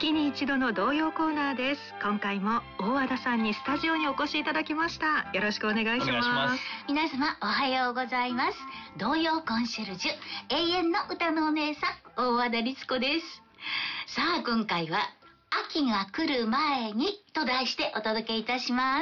月に一度の童謡コーナーです。今回も大和田さんにスタジオにお越しいただきました。よろしくお願いします。 皆様おはようございます。童謡コンシェルジュ、永遠の歌のお姉さん、大和田律子です。さあ今回は秋が来る前にと題してお届けいたします。